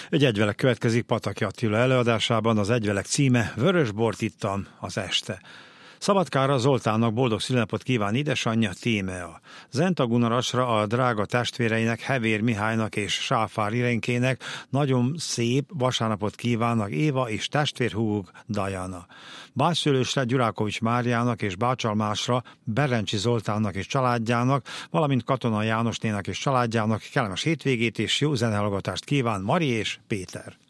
Egy egyvelek következik Pataki Attila előadásában, az egyvelek címe Vörösbort ittam az este. Szabadkára Zoltánnak boldog szülinapot kíván édesanyja, Tímea. Zenta Gunarasra a drága testvéreinek, Hevér Mihálynak és Sáfár Irénkének nagyon szép vasárnapot kívánnak Éva és testvérhúguk Dajana. Bácsszülősre Gyurákovics Máriának és Bácsalmásra Berencsi Zoltánnak és családjának, valamint Katona Jánosnének és családjának kellemes hétvégét és jó zenehallgatást kíván Mari és Péter.